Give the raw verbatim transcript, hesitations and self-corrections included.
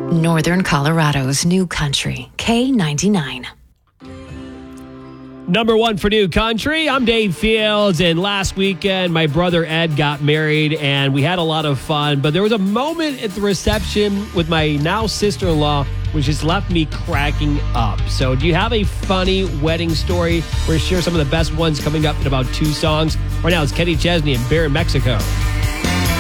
Northern Colorado's new country, K ninety-nine. Number one for New Country. I'm Dave Fields, and last weekend my brother Ed got married, and we had a lot of fun. But there was a moment at the reception with my now sister-in-law which has left me cracking up. So do you have a funny wedding story? We're going to share some of the best ones coming up in about two songs. Right now it's Kenny Chesney and Bear in Mexico.